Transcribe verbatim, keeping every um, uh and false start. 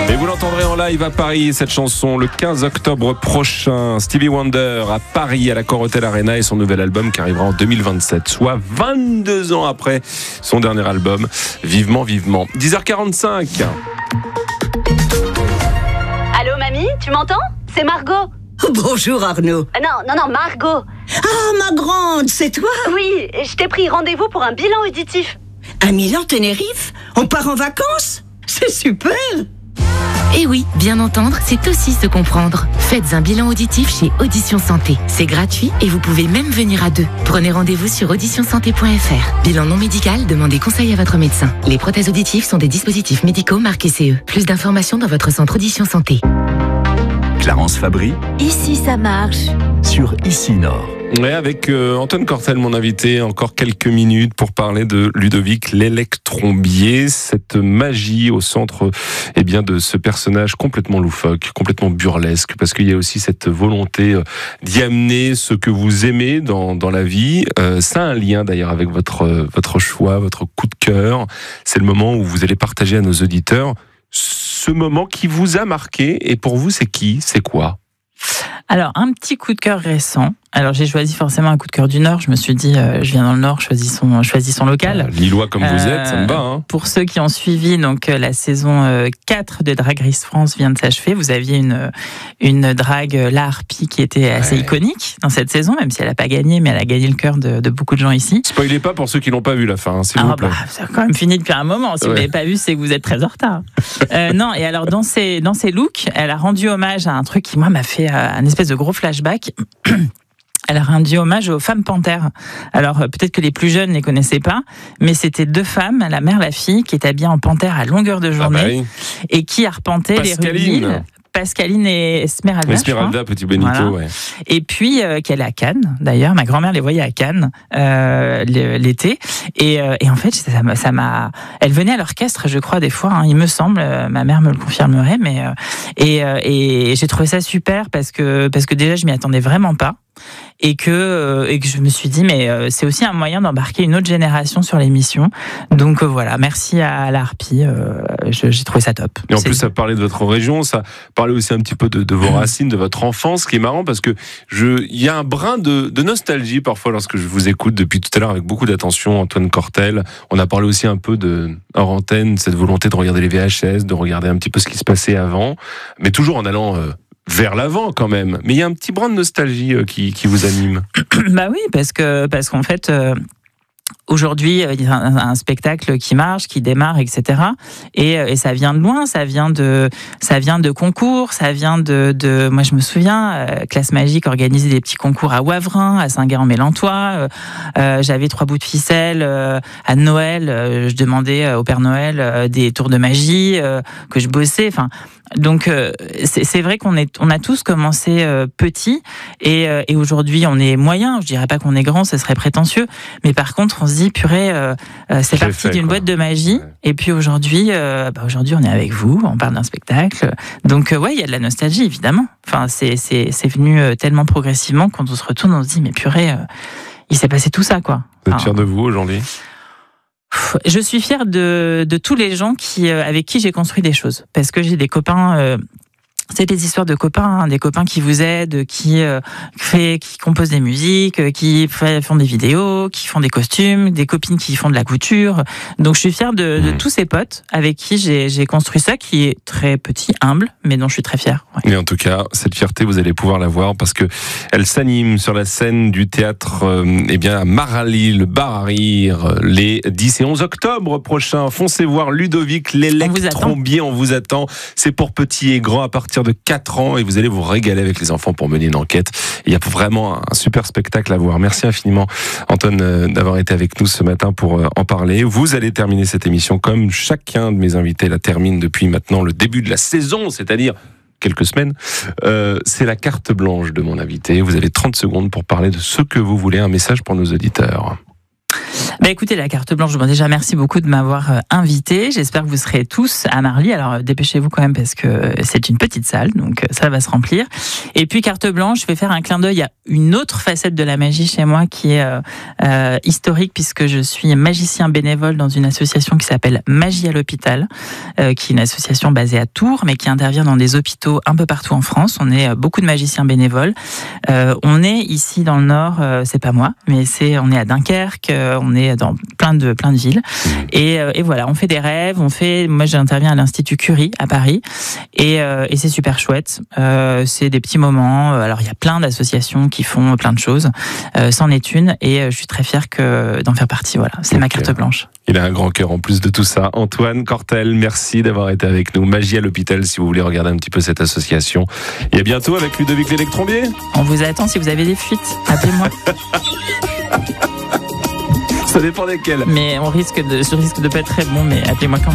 Et vous l'entendrez en live à Paris, cette chanson, le quinze octobre prochain. Stevie Wonder à Paris, à l'Accor Hotel Arena, et son nouvel album qui arrivera en deux mille vingt-sept, soit vingt-deux ans après son dernier album. Vivement, vivement. dix heures quarante-cinq. Allô, mamie, tu m'entends ? C'est Margot. Bonjour Arnaud. Ah non, non, non, Margot. Ah, ma grande, c'est toi ? Oui, je t'ai pris rendez-vous pour un bilan auditif. À Milan, Tenerife ? On part en vacances ? C'est super ! Et oui, bien entendre, c'est aussi se comprendre. Faites un bilan auditif chez Audition Santé. C'est gratuit et vous pouvez même venir à deux. Prenez rendez-vous sur audition santé point f r. Bilan non médical, demandez conseil à votre médecin. Les prothèses auditives sont des dispositifs médicaux marqués C E. Plus d'informations dans votre centre Audition Santé. Clarence Fabry. Ici, ça marche. Sur Ici Nord. Ouais, avec euh, Antoine Cortel, mon invité, encore quelques minutes pour parler de Ludovic l'Électrombier, cette magie au centre eh bien, de ce personnage complètement loufoque, complètement burlesque, parce qu'il y a aussi cette volonté euh, d'y amener ce que vous aimez dans, dans la vie. Euh, ça a un lien d'ailleurs avec votre, euh, votre choix, votre coup de cœur. C'est le moment où vous allez partager à nos auditeurs ce moment qui vous a marqué, et pour vous, c'est qui ? C'est quoi ? Alors, un petit coup de cœur récent. Alors, j'ai choisi forcément un coup de cœur du Nord. Je me suis dit, euh, je viens dans le Nord, choisissons, choisissons local. Ah, Lillois comme vous êtes, ça me va. Hein. Pour ceux qui ont suivi, donc la saison euh, quatre de Drag Race France vient de s'achever. Vous aviez une, une drague, la Harpie, qui était assez ouais. iconique dans cette saison, même si elle n'a pas gagné, mais elle a gagné le cœur de, de beaucoup de gens ici. Spoilez pas pour ceux qui n'ont pas vu la fin, hein, s'il ah, vous plaît. Bah, ça a quand même fini depuis un moment. Si ouais. vous n'avez pas vu, c'est que vous êtes très en retard. euh, non, et alors, dans ses, dans ses looks, elle a rendu hommage à un truc qui, moi, m'a fait euh, un espèce de gros flashback. Elle a rendu hommage aux femmes panthères. Alors, peut-être que les plus jeunes ne les connaissaient pas, mais c'était deux femmes, la mère, la fille, qui étaient habillées en panthère à longueur de journée, ah bah oui. et qui arpentaient les rues de l'île. Pascaline et Esmeralda. Esmeralda, petit Benito, voilà. ouais. Et puis, euh, qu'elle est à Cannes, d'ailleurs. Ma grand-mère les voyait à Cannes euh, l'été. Et, euh, et en fait, ça m'a, ça m'a... Elle venait à l'orchestre, je crois, des fois, hein, il me semble. Euh, ma mère me le confirmerait. Mais, euh, et, euh, et j'ai trouvé ça super parce que, parce que déjà, je m'y attendais vraiment pas. Et que, euh, et que je me suis dit, mais euh, c'est aussi un moyen d'embarquer une autre génération sur l'émission. Donc euh, voilà, merci à la Harpie, euh, je, j'ai trouvé ça top. Et en c'est... plus, ça parlait de votre région, ça parlait aussi un petit peu de, de vos racines, de votre enfance, ce qui est marrant parce que je, il y a un brin de, de nostalgie parfois lorsque je vous écoute depuis tout à l'heure avec beaucoup d'attention, Antoine Cortel. On a parlé aussi un peu de, hors antenne, cette volonté de regarder les V H S, de regarder un petit peu ce qui se passait avant, mais toujours en allant... Euh, vers l'avant quand même, mais il y a un petit brin de nostalgie euh, qui, qui vous anime. Bah oui, parce que parce qu'en fait, euh, aujourd'hui, il y a un, un spectacle qui marche, qui démarre, et cetera. Et, et ça vient de loin, ça vient de ça vient de concours, ça vient de, de moi je me souviens, euh, Classe Magique organisait des petits concours à Wavrin, à Saint-Guéran-Mélantois. Euh, euh, j'avais trois bouts de ficelle euh, à Noël. Euh, je demandais au Père Noël euh, des tours de magie euh, que je bossais. Enfin. Donc euh, c'est, c'est vrai qu'on est, on a tous commencé euh, petits et, euh, et aujourd'hui on est moyen. Je dirais pas qu'on est grand, ce serait prétentieux, mais par contre on se dit purée, euh, euh, c'est parti fait, d'une quoi. boîte de magie. Ouais. Et puis aujourd'hui, euh, bah aujourd'hui on est avec vous, on parle d'un spectacle. Donc euh, ouais, il y a de la nostalgie évidemment. Enfin c'est c'est c'est venu euh, tellement progressivement quand on se retourne, on se dit mais purée, euh, il s'est passé tout ça quoi. Vous êtes enfin, fier de vous aujourd'hui? Je suis fière de, de tous les gens qui, avec qui j'ai construit des choses. Parce que j'ai des copains... Euh, c'est des histoires de copains, hein, des copains qui vous aident, qui euh, fait, qui composent des musiques, qui fait, font des vidéos, qui font des costumes, des copines qui font de la couture. Donc je suis fière de, de mmh. tous ces potes avec qui j'ai, j'ai construit ça, qui est très petit, humble, mais dont je suis très fière. Ouais. Et en tout cas, cette fierté, vous allez pouvoir la voir parce que elle s'anime sur la scène du théâtre, euh, eh bien à Marly, le bar à rire, les dix et onze octobre prochains. Foncez voir Ludovic l'Électrombier, on vous attend. C'est pour petits et grands à partir de quatre ans et vous allez vous régaler avec les enfants pour mener une enquête. Il y a vraiment un super spectacle à voir. Merci infiniment Antoine d'avoir été avec nous ce matin pour en parler. Vous allez terminer cette émission comme chacun de mes invités la termine depuis maintenant le début de la saison, c'est-à-dire quelques semaines. Euh, c'est la carte blanche de mon invité. Vous avez trente secondes pour parler de ce que vous voulez, un message pour nos auditeurs. Bah écoutez, la carte blanche, bon, déjà merci beaucoup de m'avoir euh, invité. J'espère que vous serez tous à Marly. Alors euh, dépêchez-vous quand même parce que c'est une petite salle, donc euh, ça va se remplir. Et puis carte blanche, je vais faire un clin d'œil à une autre facette de la magie chez moi qui est euh, euh, historique puisque je suis magicien bénévole dans une association qui s'appelle Magie à l'hôpital, euh, qui est une association basée à Tours, mais qui intervient dans des hôpitaux un peu partout en France. On est euh, beaucoup de magiciens bénévoles. Euh, on est ici dans le Nord, euh, c'est pas moi, mais c'est on est à Dunkerque, euh, on est dans plein de plein de villes. Et, euh, et voilà, on fait des rêves, on fait. Moi, j'interviens à l'Institut Curie à Paris, et, euh, et c'est super chouette. Euh, c'est des petits moments. Alors, il y a plein d'associations qui font plein de choses. Euh, c'en est une, et euh, je suis très fière que d'en faire partie. Voilà, c'est okay. Ma carte blanche. Il a un grand cœur en plus de tout ça. Antoine Cortel, merci d'avoir été avec nous. Magie à l'hôpital, si vous voulez regarder un petit peu cette association. Et à bientôt avec Ludovic Lélectrombier. On vous attend si vous avez des fuites. Appelez-moi. Ça dépend desquelles. Mais on risque de, je risque de pas être très bon, mais appelez-moi quand même.